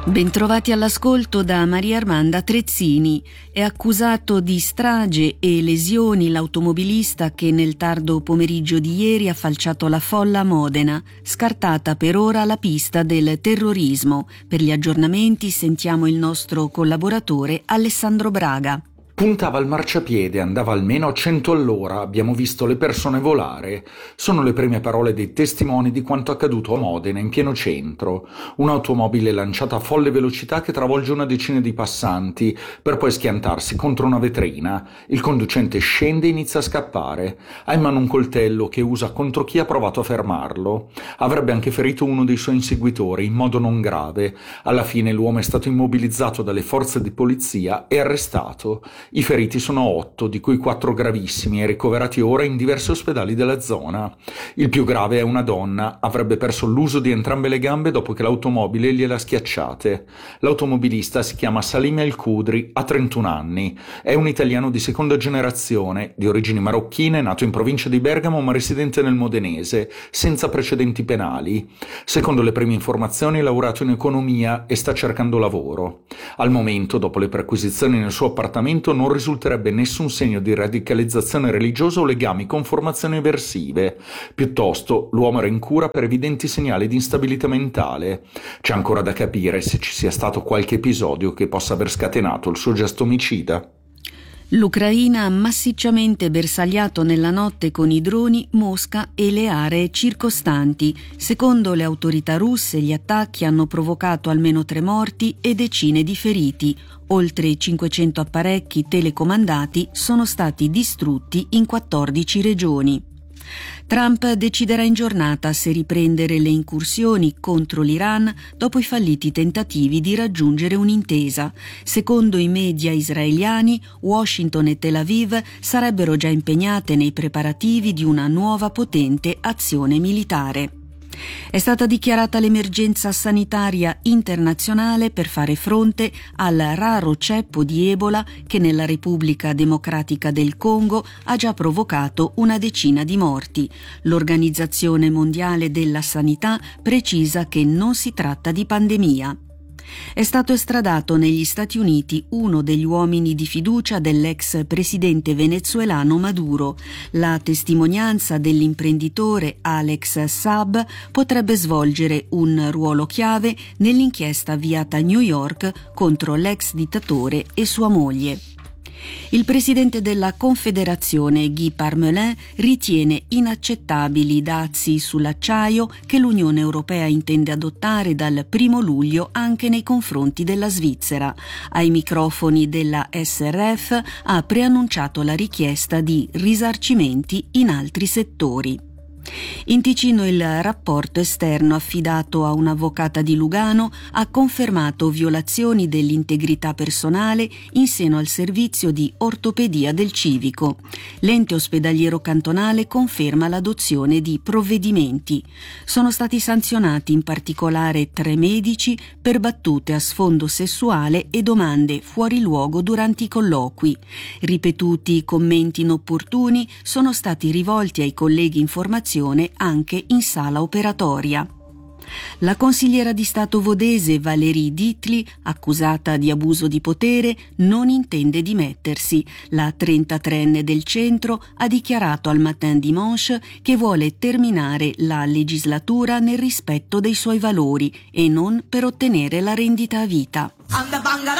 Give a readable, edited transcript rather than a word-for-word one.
Bentrovati all'ascolto da Maria Armanda Trezzini. È accusato di strage e lesioni l'automobilista che nel tardo pomeriggio di ieri ha falciato la folla a Modena, scartata per ora la pista del terrorismo. Per gli aggiornamenti sentiamo il nostro collaboratore Alessandro Braga. Puntava il marciapiede, andava almeno a 100 all'ora, abbiamo visto le persone volare. Sono le prime parole dei testimoni di quanto accaduto a Modena, in pieno centro. Un'automobile lanciata a folle velocità che travolge una decina di passanti, per poi schiantarsi contro una vetrina. Il conducente scende e inizia a scappare. Ha in mano un coltello che usa contro chi ha provato a fermarlo. Avrebbe anche ferito uno dei suoi inseguitori, in modo non grave. Alla fine l'uomo è stato immobilizzato dalle forze di polizia e arrestato. I feriti sono 8, di cui 4 gravissimi e ricoverati ora in diversi ospedali della zona. Il più grave è una donna, avrebbe perso l'uso di entrambe le gambe dopo che l'automobile gliela schiacciate. L'automobilista si chiama Salim El Khudri, ha 31 anni. È un italiano di seconda generazione, di origini marocchine, nato in provincia di Bergamo ma residente nel modenese, senza precedenti penali. Secondo le prime informazioni è laureato in economia e sta cercando lavoro. Al momento, dopo le perquisizioni nel suo appartamento, non risulterebbe nessun segno di radicalizzazione religiosa o legami con formazioni eversive. Piuttosto, l'uomo era in cura per evidenti segnali di instabilità mentale. C'è ancora da capire se ci sia stato qualche episodio che possa aver scatenato il suo gesto omicida. L'Ucraina ha massicciamente bersagliato nella notte con i droni Mosca e le aree circostanti. Secondo le autorità russe, gli attacchi hanno provocato almeno 3 morti e decine di feriti. Oltre 500 apparecchi telecomandati sono stati distrutti in 14 regioni. Trump deciderà in giornata se riprendere le incursioni contro l'Iran dopo i falliti tentativi di raggiungere un'intesa. Secondo i media israeliani, Washington e Tel Aviv sarebbero già impegnate nei preparativi di una nuova potente azione militare. È stata dichiarata l'emergenza sanitaria internazionale per fare fronte al raro ceppo di Ebola che nella Repubblica Democratica del Congo ha già provocato una decina di morti. L'Organizzazione Mondiale della Sanità precisa che non si tratta di pandemia. È stato estradato negli Stati Uniti uno degli uomini di fiducia dell'ex presidente venezuelano Maduro. La testimonianza dell'imprenditore Alex Saab potrebbe svolgere un ruolo chiave nell'inchiesta avviata a New York contro l'ex dittatore e sua moglie. Il presidente della Confederazione, Guy Parmelin, ritiene inaccettabili i dazi sull'acciaio che l'Unione Europea intende adottare dal 1 luglio anche nei confronti della Svizzera. Ai microfoni della SRF ha preannunciato la richiesta di risarcimenti in altri settori. In Ticino il rapporto esterno affidato a un'avvocata di Lugano ha confermato violazioni dell'integrità personale in seno al servizio di ortopedia del civico. L'ente ospedaliero cantonale conferma l'adozione di provvedimenti. Sono stati sanzionati in particolare 3 medici per battute a sfondo sessuale e domande fuori luogo durante i colloqui. Ripetuti commenti inopportuni sono stati rivolti ai colleghi in formazione anche in sala operatoria. La consigliera di Stato vodese Valérie Ditli, accusata di abuso di potere, non intende dimettersi. La 33enne del centro ha dichiarato al Matin Dimanche che vuole terminare la legislatura nel rispetto dei suoi valori e non per ottenere la rendita a vita.